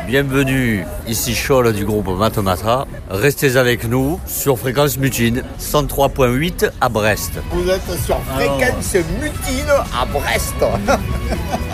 Bienvenue, ici Scholl du groupe Matamata. Restez avec nous sur Fréquence Mutine, 103.8 à Brest. Vous êtes sur Fréquence Mutine à Brest.